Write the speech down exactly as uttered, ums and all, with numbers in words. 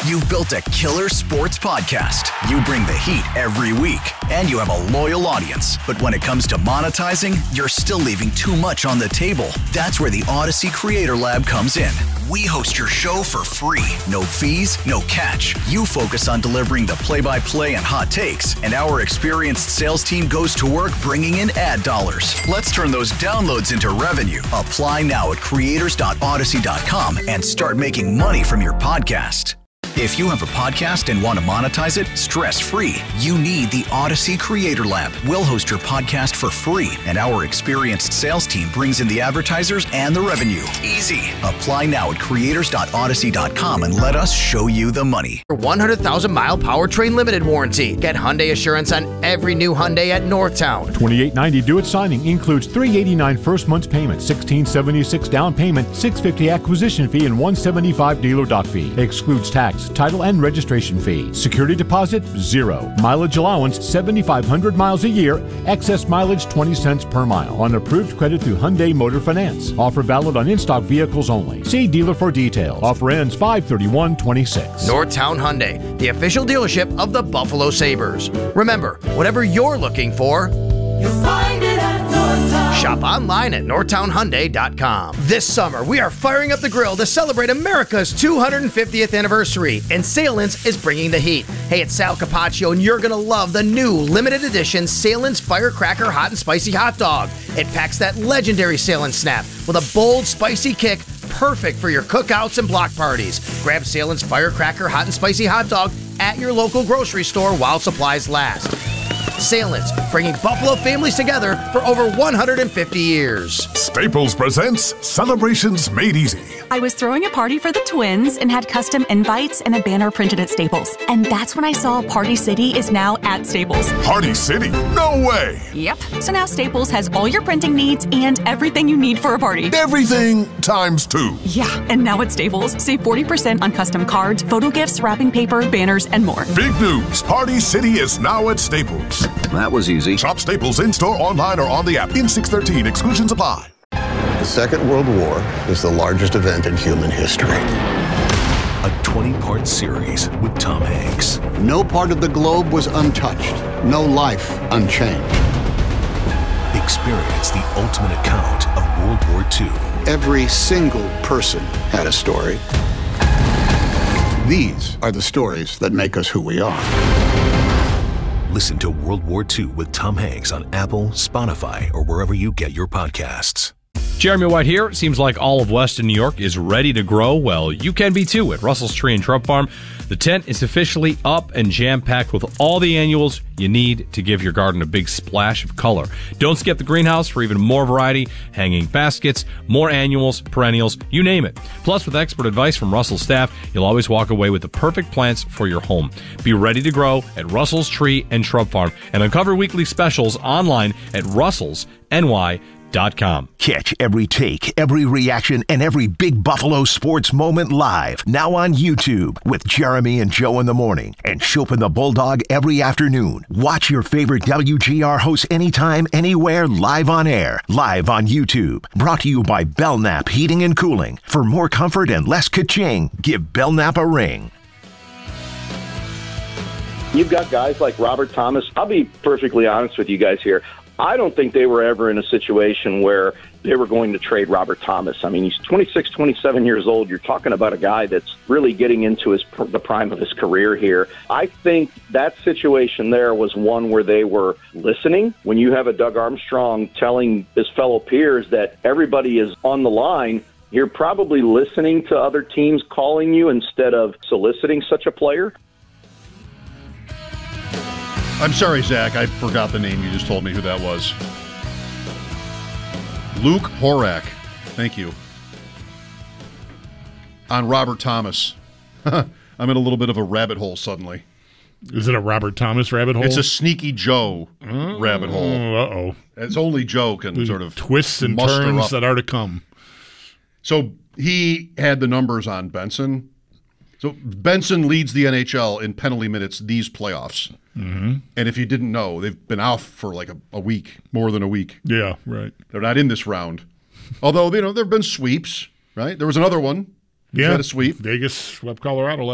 You've built a killer sports podcast. You bring the heat every week, and you have a loyal audience. But when it comes to monetizing, you're still leaving too much on the table. That's where the Odyssey Creator Lab comes in. We host your show for free. No fees, no catch. You focus on delivering the play-by-play and hot takes, and our experienced sales team goes to work bringing in ad dollars. Let's turn those downloads into revenue. Apply now at creators dot odyssey dot com and start making money from your podcast. If you have a podcast and want to monetize it stress-free, you need the Odyssey Creator Lab. We'll host your podcast for free, and our experienced sales team brings in the advertisers and the revenue. Easy. Apply now at creators dot odyssey dot com and let us show you the money. one hundred thousand mile powertrain limited warranty. Get Hyundai Assurance on every new Hyundai at Northtown. twenty-eight ninety due at signing includes three eighty-nine first month's payment, sixteen seventy-six down payment, six fifty acquisition fee, and one seventy-five dealer dock fee. Excludes tax, title, and registration fee. Security deposit, zero. Mileage allowance, seventy-five hundred miles a year. Excess mileage, twenty cents per mile. On approved credit through Hyundai Motor Finance. Offer valid on in-stock vehicles only. See dealer for details. Offer ends five thirty-one twenty-six. Northtown Hyundai, the official dealership of the Buffalo Sabres. Remember, whatever you're looking for, you'll find it at Northtown. Shop online at northtown hyundai dot com. This summer, we are firing up the grill to celebrate America's two hundred fiftieth anniversary, and Salen's is bringing the heat. Hey, it's Sal Capaccio, and you're going to love the new limited edition Salen's Firecracker Hot and Spicy Hot Dog. It packs that legendary Salen's snap with a bold, spicy kick, perfect for your cookouts and block parties. Grab Salen's Firecracker Hot and Spicy Hot Dog at your local grocery store while supplies last. Salen's, bringing Buffalo families together for over one hundred fifty years. Staples presents Celebrations Made Easy. I was throwing a party for the twins and had custom invites and a banner printed at Staples. And that's when I saw Party City is now at Staples. Party City? No way! Yep. So now Staples has all your printing needs and everything you need for a party. Everything times two. Yeah, and now at Staples, save forty percent on custom cards, photo gifts, wrapping paper, banners, and more. Big news! Party City is now at Staples. That was easy. Shop Staples in-store, online, or on the app. In six thirteen, exclusions apply. The Second World War is the largest event in human history. A twenty-part series with Tom Hanks. No part of the globe was untouched. No life unchanged. Experience the ultimate account of World War Two. Every single person had a story. These are the stories that make us who we are. Listen to World War Two with Tom Hanks on Apple, Spotify, or wherever you get your podcasts. Jeremy White here. It seems like all of Western New York is ready to grow. Well, you can be too at Russell's Tree and Shrub Farm. The tent is officially up and jam-packed with all the annuals you need to give your garden a big splash of color. Don't skip the greenhouse for even more variety, hanging baskets, more annuals, perennials, you name it. Plus, with expert advice from Russell's staff, you'll always walk away with the perfect plants for your home. Be ready to grow at Russell's Tree and Shrub Farm and uncover weekly specials online at russells n y dot com. Catch every take, every reaction, and every big Buffalo sports moment live. Now on YouTube with Jeremy and Joe in the morning and Chopin the Bulldog every afternoon. Watch your favorite W G R hosts anytime, anywhere, live on air. Live on YouTube. Brought to you by Belknap Heating and Cooling. For more comfort and less ka-ching, give Belknap a ring. You've got guys like Robert Thomas. I'll be perfectly honest with you guys here. I don't think they were ever in a situation where they were going to trade Robert Thomas. I mean, he's twenty-six, twenty-seven years old. You're talking about a guy that's really getting into his the prime of his career here. I think that situation there was one where they were listening. When you have a Doug Armstrong telling his fellow peers that everybody is on the line, you're probably listening to other teams calling you instead of soliciting such a player. I'm sorry, Zach. I forgot the name. You just told me who that was. Luke Horak. Thank you. On Robert Thomas. I'm in a little bit of a rabbit hole suddenly. Is it a Robert Thomas rabbit hole? It's a Sneaky Joe oh, rabbit hole. Uh-oh. It's only Joe can the sort of twists and turns that are to come. So he had the numbers on Benson. So Benson leads the N H L in penalty minutes these playoffs. Mm-hmm. And if you didn't know, they've been off for like a, a week, more than a week. Yeah, right. They're not in this round. Although, you know, there have been sweeps, right? There was another one. Yeah. Had a sweep. Vegas swept Colorado